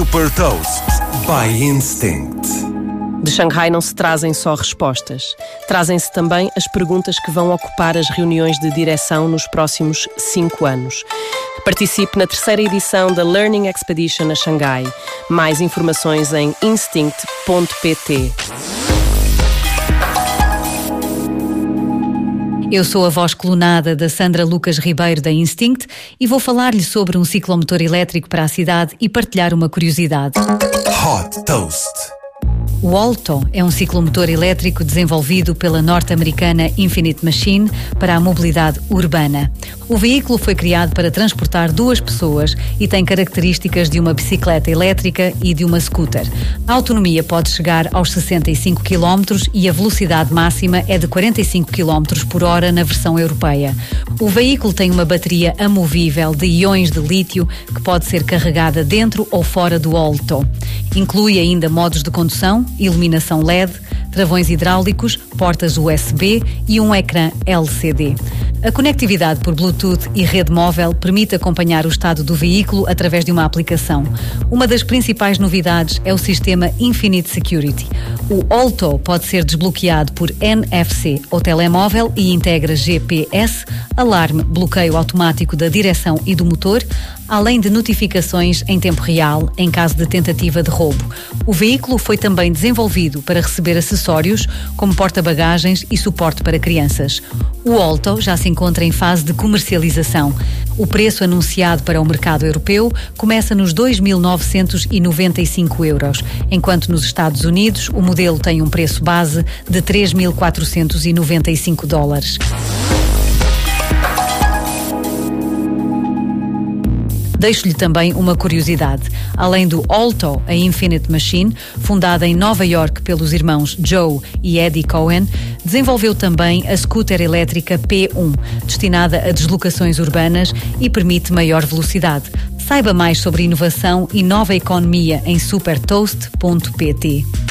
Super Toast by Instinct. De Xangai não se trazem só respostas. Trazem-se também as perguntas que vão ocupar as reuniões de direção nos próximos 5 anos. Participe na 3ª edição da Learning Expedition a Xangai. Mais informações em instinct.pt. Eu sou a voz clonada da Sandra Lucas Ribeiro da Instinct e vou falar-lhe sobre um ciclomotor elétrico para a cidade e partilhar uma curiosidade. Hot Toast. O Alto é um ciclomotor elétrico desenvolvido pela norte-americana Infinite Machine para a mobilidade urbana. O veículo foi criado para transportar 2 pessoas e tem características de uma bicicleta elétrica e de uma scooter. A autonomia pode chegar aos 65 km e a velocidade máxima é de 45 km por hora na versão europeia. O veículo tem uma bateria amovível de íons de lítio que pode ser carregada dentro ou fora do Alto. Inclui ainda modos de condução, iluminação LED, travões hidráulicos, portas USB e um ecrã LCD. A conectividade por Bluetooth e rede móvel permite acompanhar o estado do veículo através de uma aplicação. Uma das principais novidades é o sistema Infinite Security. O Alto pode ser desbloqueado por NFC ou telemóvel e integra GPS, alarme, bloqueio automático da direção e do motor, além de notificações em tempo real em caso de tentativa de roubo. O veículo foi também desenvolvido para receber acessórios como porta-bagagens e suporte para crianças. O Alto já se encontra em fase de comercialização. O preço anunciado para o mercado europeu começa nos 2.995 euros, enquanto nos Estados Unidos o modelo tem um preço base de 3.495 dólares. Deixo-lhe também uma curiosidade. Além do Alto, a Infinite Machine, fundada em Nova York pelos irmãos Joe e Eddie Cohen, desenvolveu também a scooter elétrica P1, destinada a deslocações urbanas e permite maior velocidade. Saiba mais sobre inovação e nova economia em supertoast.pt.